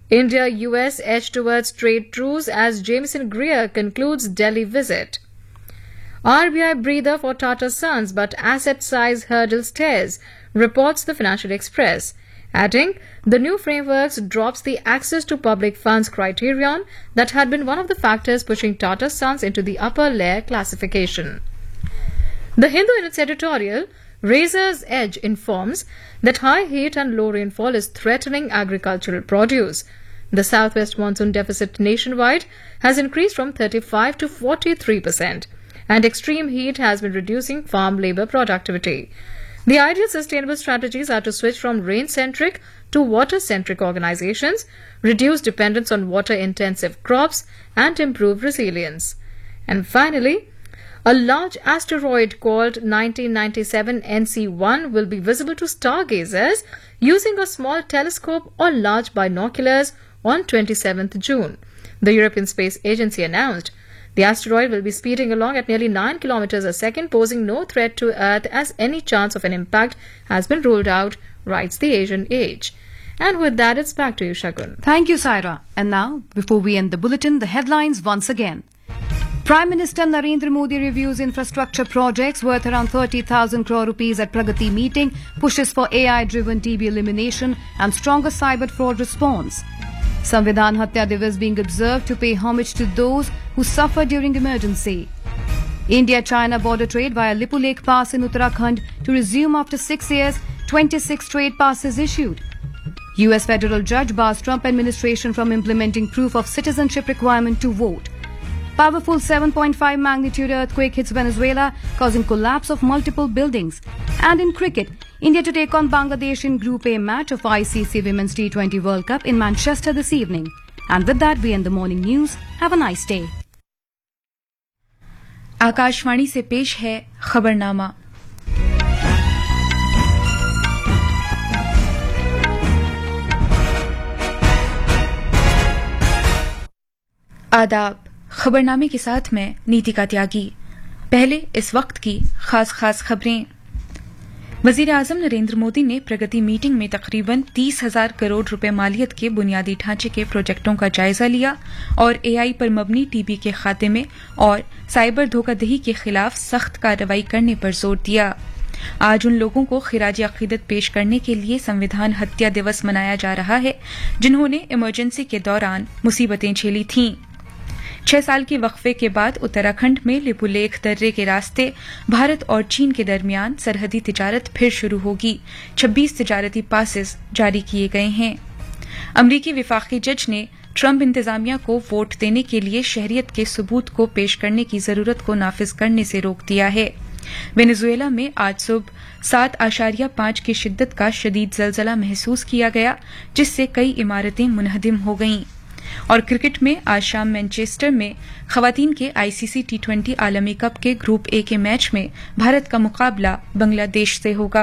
India-US edge towards trade truce as Jameson Greer concludes Delhi visit. RBI breather for Tata Sons, but asset size hurdle stairs, reports the Financial Express, adding the new frameworks drops the access to public funds criterion that had been one of the factors pushing Tata Sons into the upper layer classification. The Hindu in its editorial, Razor's Edge, informs that high heat and low rainfall is threatening agricultural produce. The southwest monsoon deficit nationwide has increased from 35 to 43%, and extreme heat has been reducing farm labour productivity. The ideal sustainable strategies are to switch from rain-centric to water-centric organizations, reduce dependence on water-intensive crops, and improve resilience. And finally, a large asteroid called 1997 NC1 will be visible to stargazers using a small telescope or large binoculars on 27th June. The European Space Agency announced the asteroid will be speeding along at nearly 9 kilometers a second, posing no threat to Earth as any chance of an impact has been ruled out, writes the Asian Age. And with that, it's back to you, Shagun. Thank you, Saira. And now, before we end the bulletin, the headlines once again. Prime Minister Narendra Modi reviews infrastructure projects worth around 30,000 crore rupees at Pragati meeting, pushes for AI-driven TB elimination and stronger cyber fraud response. Samvidhan Hatya Divas being observed to pay homage to those who suffered during emergency. India-China border trade via Lipu Lake Pass in Uttarakhand to resume after 6 years, 26 trade passes issued. US federal judge bars Trump administration from implementing proof of citizenship requirement to vote. Powerful 7.5 magnitude earthquake hits Venezuela, causing collapse of multiple buildings. And in cricket, India to take on Bangladesh in Group A match of ICC Women's T20 World Cup in Manchester this evening. And with that, we end the morning news. Have a nice day. Akashvani से पेश है खबरनामा। आदाब। खबरनामे के साथ मैं नीतिका त्यागी। पहले इस वक्त की खास खबरें। वजीर आजम नरेंद्र मोदी ने प्रगति मीटिंग में तकरीबन 30,000 करोड़ रुपए मालियत के बुनियादी ढांचे के प्रोजेक्टों का जायजा लिया और एआई पर मबनी टीबी के खात्मे और साइबर धोखाधड़ी के खिलाफ सख्त कार्रवाई करने पर जोर दिया। आज उन लोगों को खिराज अकीदत पेश करने के लिए संविधान हत्या दिवस मनाया जा रहा है जिन्होंने इमरजेंसी के दौरान मुसीबतें झेली थीं। 6 साल के वक्फे के बाद उत्तराखंड में लिपुलेख दर्रे के रास्ते भारत और चीन के दरमियान सरहदी तिजारत फिर शुरू होगी। 26 तिजारती पासेस जारी किए गए हैं। अमरीकी विफाकी जज ने ट्रंप इंतजामिया को वोट देने के लिए शहरियत के सबूत को पेश करने की जरूरत को नाफिज करने से रोक दिया है। वेनेजुएला में आज सुबह 7.5 की शिद्दत का शदीद जलजला महसूस किया गया जिससे कई इमारतें मुनहदिम हो गईं। और क्रिकेट में आज शाम मैनचेस्टर में खवातीन के आईसीसी T20 आलमी कप के ग्रुप ए के मैच में भारत का मुकाबला बांग्लादेश से होगा।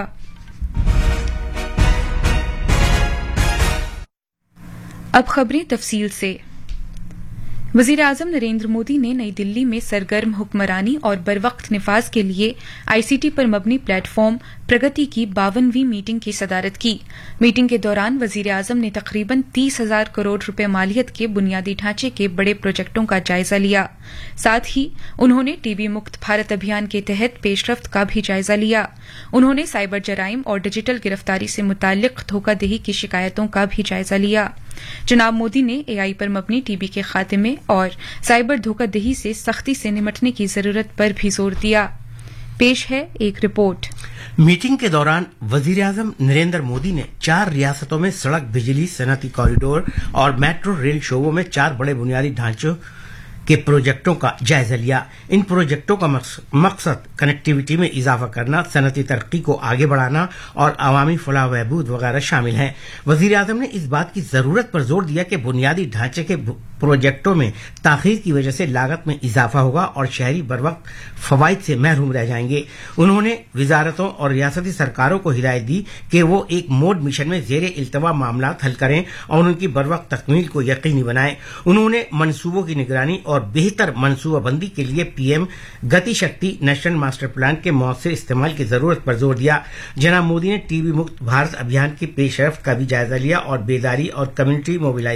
अब खबरें तफसील से। वजीर आजम नरेंद्र मोदी ने नई दिल्ली में सरगर्म हुक्मरानी और बरवक्त निफाज के लिए आईसीटी पर मबनी प्लेटफॉर्म प्रगति की 52वीं मीटिंग की सदारत की। मीटिंग के दौरान वजीर आजम ने तकरीबन 30,000 करोड़ रुपए मालियत के बुनियादी ढांचे के बड़े प्रोजेक्टों का जायजा लिया। साथ ही उन्होंने टीबी मुक्त भारत अभियान के तहत पेशरफ्त का भी जायजा लिया। उन्होंने साइबर जराइम और डिजिटल गिरफ्तारी से मुताल्लिक धोखाधड़ी की शिकायतों का भी जायजा लिया। जनाब मोदी ने एआई पर मबनी टीबी के खात्मे और साइबर धोखाधड़ी से सख्ती से निपटने की जरूरत पर भी जोर दिया। पेश है एक रिपोर्ट। मीटिंग के दौरान वजीर आजम नरेंद्र मोदी ने 4 रियासतों में सड़क, बिजली, सनअती कॉरिडोर और मेट्रो रेल शोबों में 4 बड़े बुनियादी ढांचों के प्रोजेक्टों का जायजा लिया। इन प्रोजेक्टों का मकसद कनेक्टिविटी में इजाफा करना, सनअती तरक्की को आगे बढ़ाना और अवामी फलाह बहबूद वगैरह शामिल हैं। वजीर आजम ने इस बात की जरूरत पर जोर दिया कि बुनियादी ढांचे के प्रोजेक्टों में ताखीर की वजह से लागत में इजाफा होगा और शहरी बरवक्त फवाइद से महरूम रह जाएंगे। उन्होंने वजारतों और रियासती सरकारों को हिदायत दी कि वो एक मोड मिशन में जेर इल्तवा मामलात हल करें और उनकी बरवक्त तकमील को यकीनी बनाएं। उन्होंने मनसूबों की निगरानी और बेहतर मनसूबाबंदी के लिए पीएम गति शक्ति नेशनल मास्टर प्लान के मौसर इस्तेमाल की जरूरत पर जोर दिया। जनाब मोदी ने टीबी मुक्त भारत अभियान की पेशरफ्त का भी जायजा लिया और बेदारी और कम्युनिटी मोबिलाइजेशन